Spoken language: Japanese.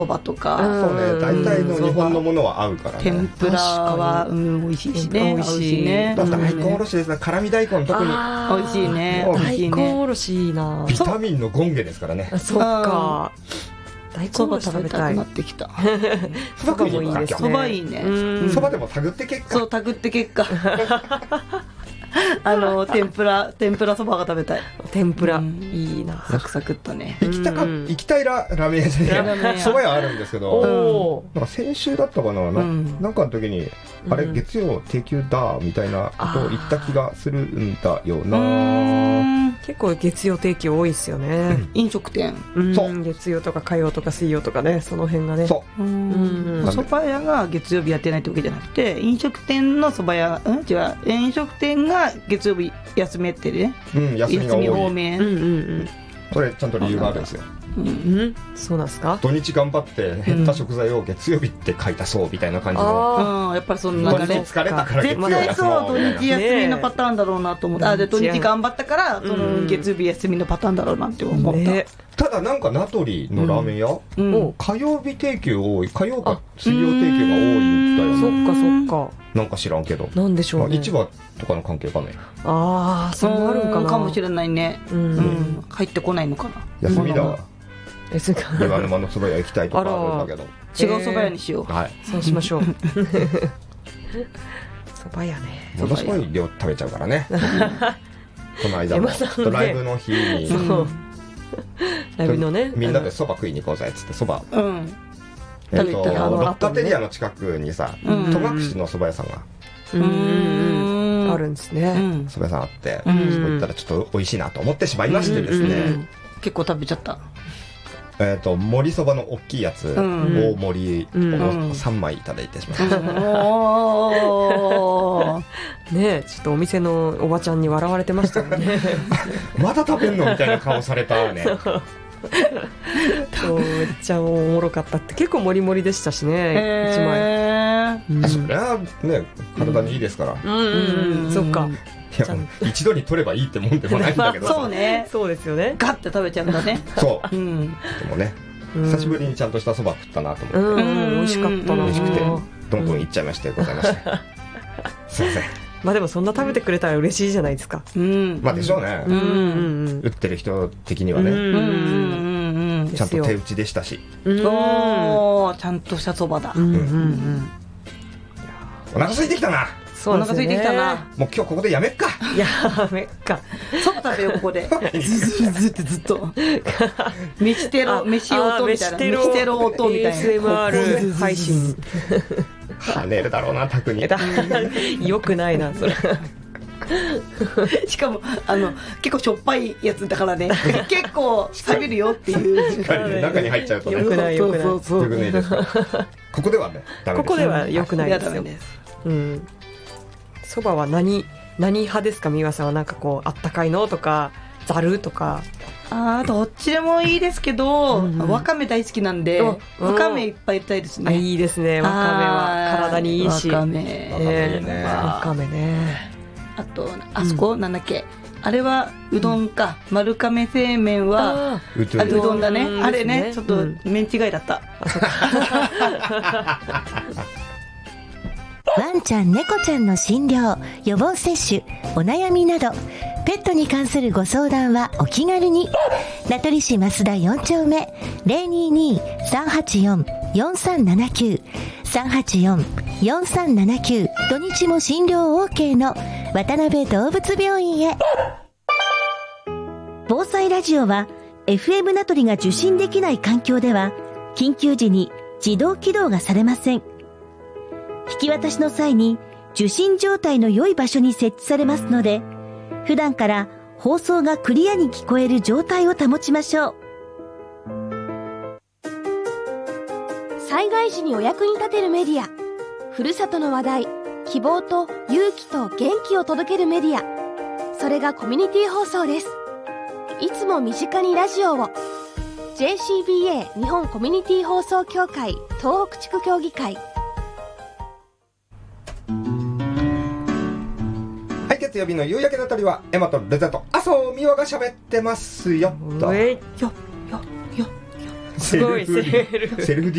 そばとか、 そうね、大体の日本のものは合うからね。 天ぷらは、美味しいしね。 美味しいね。 大根おろしですね。辛味大根特に美味しいね。 大根おろしいいな。 ビタミンの権下ですからね。 そっか。大根おろし食べたい。 なってきた。 そばもいいですね。 そばいいね。 そばでもたぐって結果。 そう、たぐって結果。天ぷらそばが食べたい。 天ぷらいいな。 サクサクっとね。 行きたいラーメン屋じゃねえ、そば屋あるんですけど、なんか先週だったかな、なんかの時にあれ月曜定休だみたいなことを言った気がするんだよな。 結構月曜定休多いですよね。 飲食店。 そう。月曜とか火曜とか水曜とかね、その辺がね。 そう。 蕎麦屋が月曜日やってないってわけじゃなくて、飲食店の蕎麦屋、違う、飲食店が月曜日休めってね。 休み多め。 これちゃんと理由があるんですよ。 そうなんですか。 土日頑張って減った食材を月曜日って書いたそうみたいな感じの。 やっぱりその中で疲れたから月曜絶対そう土日休みのパターンだろうなと思って、で土日頑張ったからその月曜日休みのパターンだろうなって思った。 ただなんか名取のラーメン屋、火曜日定休多い、火曜か水曜定休が多いんだよね。 そっかそっか。 なんか知らんけど。 なんでしょうね。 市場とかの関係かね。 そうあるんかな。 かもしれないね。入ってこないのかな。 休みだわ。 岩沼の蕎麦屋行きたいとかあるんだけど。 違う蕎麦屋にしよう。 はい。そうしましょう。蕎麦屋ね。 ものすごい量食べちゃうからね。この間もライブの日に。 ライブのね。 みんなで蕎麦食いに行こうぜっつって蕎麦。ロッタテリアの近くにさ、戸隠の蕎麦屋さんがあるんですね。 蕎麦屋さんあって、そこ行ったらちょっと美味しいなと思ってしまいましてですね。 結構食べちゃった。 盛りそばの大きいやつ、大盛りを3枚いただいてしまいました。 ねえ、ちょっとお店のおばちゃんに笑われてましたもんね。 まだ食べんのみたいな顔されたね。 めっちゃおもろかったって。結構モリモリでしたしね、1枚。 そりゃね、体にいいですから。 そっか。 一度に取ればいいってもんでもないんだけど。 そうね。 そうですよね。 ガッて食べちゃうんだね。 そう。でもね、久しぶりにちゃんとしたそば食ったなと思って。 美味しかったな。 美味しくてどんどんいっちゃいましてございました。すいません。 まあでもそんな食べてくれたら嬉しいじゃないですか。 まあでしょうね。売ってる人的にはね。ちゃんと手打ちでしたし。 ちゃんとしたそばだ。 お腹空いてきたな。 お腹空いてきたな。 もう今日ここでやめっか。 やめっか。 そば食べようここで。ずっと。飯テロ音みたいな。飯テロ音みたいな。 ASMR 配信。 跳ねるだろうな、タクに。 よくないなそれ。 しかも結構しょっぱいやつだからね。結構錆びるよっていう。 中に入っちゃうとね。 よくないよくない。 よくないですか。ここではね、ダメです。 ここではよくないですよ。そばは何派ですか、美和さんは。なんかこうあったかいのとかざるとか。 どっちでもいいですけど、わかめ大好きなんで、わかめいっぱい入れたいですね。 いいですね、わかめは体にいいし。わかめね。 あとあそこなんだっけ、あれはうどんか、丸亀製麺はうどんだね。あれね、ちょっと麺違いだった。 ワンちゃん猫ちゃんの診療、予防接種、お悩みなどペットに関するご相談はお気軽に。名取市増田4丁目 022-384-4379 384-4379 土日も診療 OK の渡辺動物病院へ。防災ラジオは FM 名取が受信できない環境では緊急時に自動起動がされません。引き渡しの際に受信状態の良い場所に設置されますので、普段から放送がクリアに聞こえる状態を保ちましょう。 災害時にお役に立てるメディア、ふるさとの話題、希望と勇気と元気を届けるメディア、それがコミュニティ放送です。いつも身近にラジオを。 JCBA 日本コミュニティ放送協会東北地区協議会。 月曜日の夕焼けの鳥はエマとレゼと麻生美和が喋ってますよと。 すごいセルフ